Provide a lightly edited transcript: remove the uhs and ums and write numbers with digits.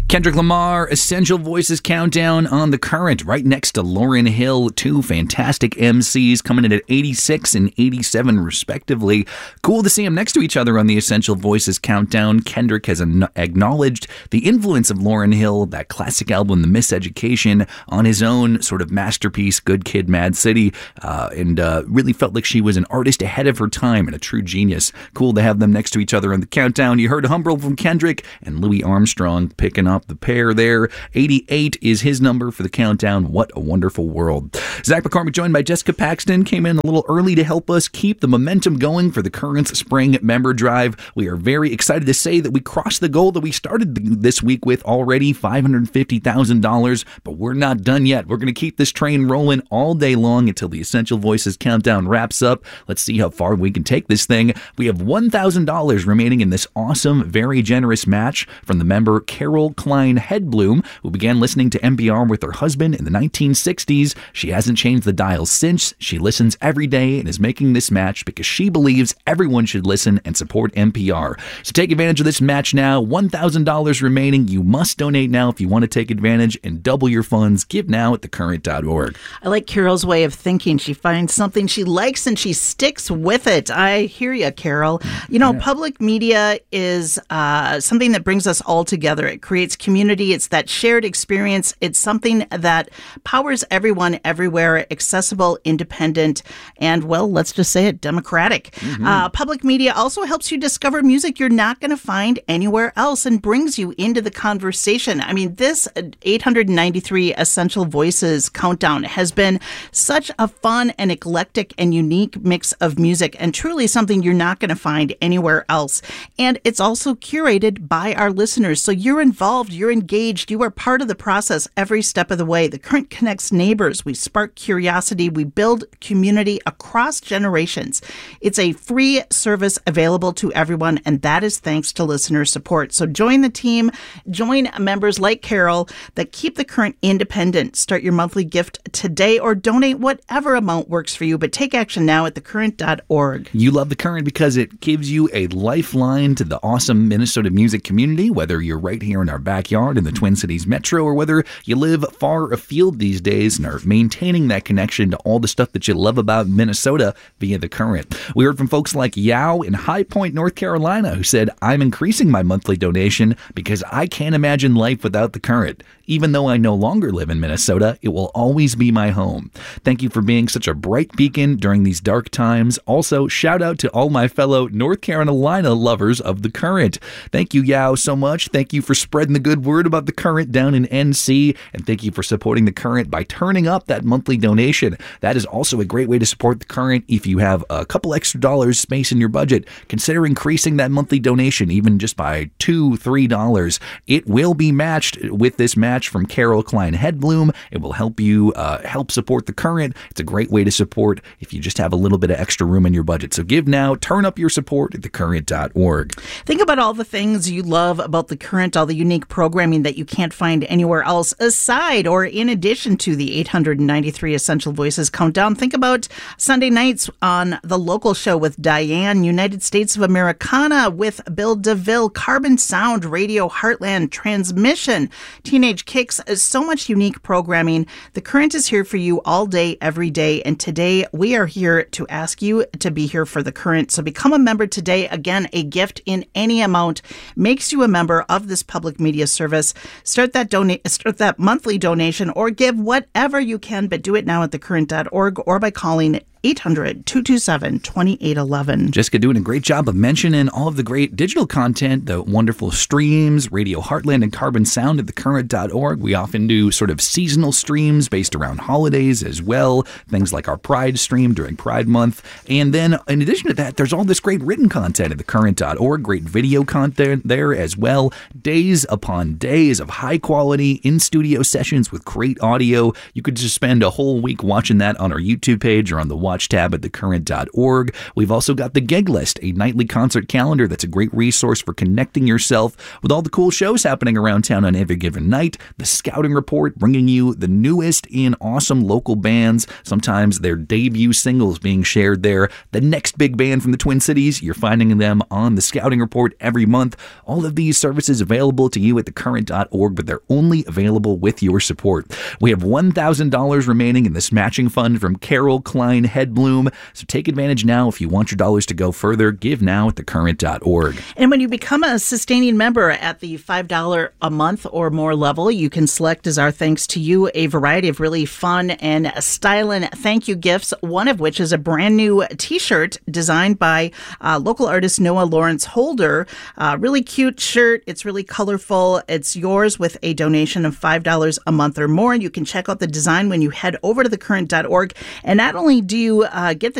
Kendrick Lamar, Essential Voices Countdown on The Current, right next to Lauryn Hill, two fantastic MCs coming in at 86 and 87 respectively. Cool to see them next to each other on the Essential Voices Countdown. Kendrick has acknowledged the influence of Lauryn Hill, that classic album, The Miseducation, on his own sort of masterpiece, Good Kid, Mad City, and really felt like she was an artist ahead of her time and a true genius. Cool to have them next to each other on the countdown. You heard Humble from Kendrick and Louis Armstrong picking up the pair there. 88 is his number for the countdown. What a wonderful world. Zach McCormick, joined by Jessica Paxton, came in a little early to help us keep the momentum going for the Current Spring Member Drive. We are very excited to say that we crossed the goal that we started this week with already, $550,000, but we're not done yet. We're going to keep this train rolling all day long until the Essential Voices Countdown wraps up. Let's see how far we can take this thing. We have $1,000 remaining in this awesome, very generous match from the member Carol Klein Hedblum, who began listening to NPR with her husband in the 1960s. She hasn't changed the dial since. She listens every day and is making this match because she believes everyone should listen and support NPR. So take advantage of this match now. $1,000 remaining. You must donate now if you want to take advantage and double your funds. Give now at thecurrent.org. I like Carol's way of thinking. She finds something she likes and she sticks with it. I hear you, Carol. You know, public media is something that brings us all together. It creates community. It's that shared experience. It's something that powers everyone everywhere, accessible, independent, and, well, let's just say it, democratic. Public media also helps you discover music you're not going to find anywhere else and brings you into the conversation. I mean, this 893 Essential Voices Countdown has been such a fun and eclectic and unique mix of music, and truly something you're not going to find anywhere else. And it's also curated by our listeners. So you're involved, you're engaged, you are part of the process every step of the way. The Current connects neighbors. We spark curiosity. We build community across generations. It's a free service available to everyone, and that is thanks to listener support. So join the team, join members like Carol that keep the Current independent. Start your monthly gift today or donate whatever amount works for you, but take action now at thecurrent.org. You love the Current because it gives you a lifeline to the awesome Minnesota music community, whether you're right here in our backyard in the Twin Cities Metro or whether you live far afield these days and are maintaining that connection to all the stuff that you love about Minnesota via the Current. We heard from folks like Yao in High Point, North Carolina, who said, I'm increasing my monthly donation because I can't imagine life without the Current. Even though I no longer live in Minnesota, it will always be my home. Thank you for being such a bright beacon during these dark times. Also, shout out to all my fellow North Carolina lovers of the Current. Thank you, Yao, so much. Thank you for spreading the good word about the Current down in NC, and thank you for supporting the Current by turning up that monthly donation. That is also a great way to support the Current. If you have a couple extra dollars space in your budget, consider increasing that monthly donation even just by $2, $3. It will be matched with this match from Carol Klein Hedblum. It will help you help support the Current. It's a great way to support if you just have a little bit of extra room in your budget. So give now, turn up your support at thecurrent.org. Think about all the things you love about the Current, all the unique programming that you can't find anywhere else aside or in addition to the 893 Essential Voices Countdown. Think about Sunday nights on the local show with Diane, United States of Americana with Bill DeVille, Carbon Sound, Radio Heartland, Transmission, Teenage Kicks, so much unique programming. The Current is here for you all day, every day. And today we are here to ask you to be here for the Current. So become a member today. Again, a gift in any amount makes you a member of this public media service. Start that monthly donation or give whatever you can, but do it now at thecurrent.org or by calling 800-227-2811. Jessica doing a great job of mentioning all of the great digital content, the wonderful streams, Radio Heartland and Carbon Sound at thecurrent.org. We often do sort of seasonal streams based around holidays as well, things like our Pride stream during Pride Month. And then in addition to that, there's all this great written content at thecurrent.org, great video content there as well. Days upon days of high quality in-studio sessions with great audio. You could just spend a whole week watching that on our YouTube page or on the Watch Watch tab at thecurrent.org. We've also got the Gig List, a nightly concert calendar that's a great resource for connecting yourself with all the cool shows happening around town on every given night. The Scouting Report, bringing you the newest and awesome local bands, sometimes their debut singles being shared there. The next big band from the Twin Cities, you're finding them on the Scouting Report every month. All of these services available to you at thecurrent.org, but they're only available with your support. We have $1,000 remaining in this matching fund from Carol Klein Headbloom, so take advantage now. If you want your dollars to go further, give now at thecurrent.org. And when you become a sustaining member at the $5 a month or more level, you can select as our thanks to you a variety of really fun and styling thank you gifts, one of which is a brand new t-shirt designed by local artist Noah Lawrence Holder. Really cute shirt. It's really colorful. It's yours with a donation of $5 a month or more. You can check out the design when you head over to thecurrent.org. And not only do you get the